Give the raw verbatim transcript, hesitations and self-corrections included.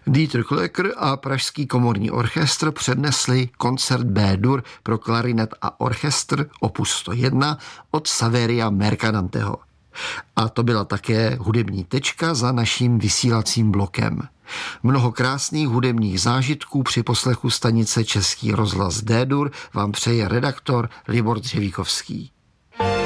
Dieter Klöcker a Pražský komorní orchestr přednesli koncert B-dur pro klarinet a orchestr opus sto jedna od Saveria Mercadanteho. A to byla také hudební tečka za naším vysílacím blokem. Mnoho krásných hudebních zážitků při poslechu stanice Český rozhlas D-dur vám přeje redaktor Libor Dřevíkovský.